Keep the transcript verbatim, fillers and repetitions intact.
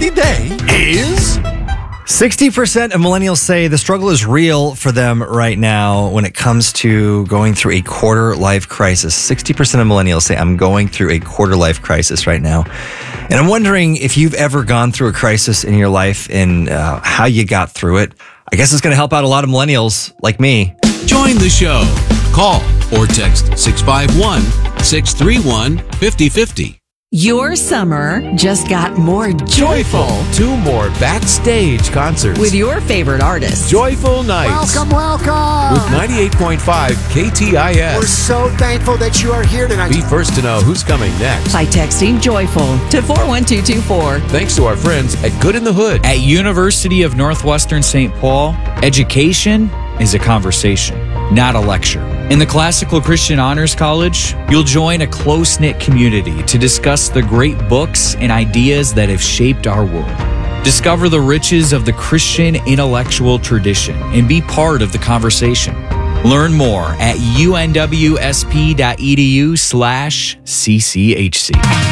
the day is... sixty percent of millennials say the struggle is real for them right now when it comes to going through a quarter life crisis. sixty percent of millennials say, I'm going through a quarter life crisis right now. And I'm wondering if you've ever gone through a crisis in your life and uh, how you got through it. I guess it's going to help out a lot of millennials like me. Join the show. Call or text six five one, six three one, five zero five zero. Your summer just got more joyful. Two more backstage concerts With your favorite artists. Joyful Nights Welcome, welcome. with ninety-eight point five K T I S. We're so thankful that you are here tonight. Be first to know who's coming next. By texting joyful to four one two two four. Thanks to our friends at Good in the Hood. At University of Northwestern Saint Paul, education is a conversation, not a lecture. In the Classical Christian Honors College, you'll join a close-knit community to discuss the great books and ideas that have shaped our world. Discover the riches of the Christian intellectual tradition and be part of the conversation. Learn more at unwsp.edu slash CCHC.